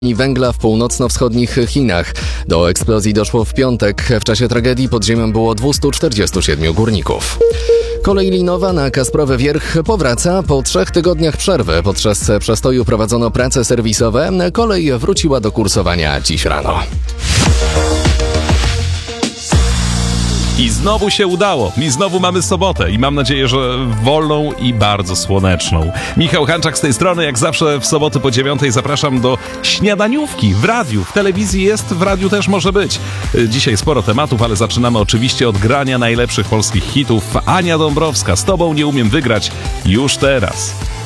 węgla w północno-wschodnich Chinach. Do eksplozji doszło w piątek. W czasie tragedii pod ziemią było 247 górników. Kolej linowa na Kasprowy Wierch powraca po 3 tygodniach przerwy. Podczas przestoju prowadzono prace serwisowe. Kolej wróciła do kursowania dziś rano. I znowu się udało. I znowu mamy sobotę. I mam nadzieję, że wolną i bardzo słoneczną. Michał Hanczak z tej strony. Jak zawsze w soboty po 9:00 zapraszam do śniadaniówki w radiu. W telewizji jest, w radiu też może być. Dzisiaj sporo tematów, ale zaczynamy oczywiście od grania najlepszych polskich hitów. Ania Dąbrowska, z tobą nie umiem wygrać już teraz.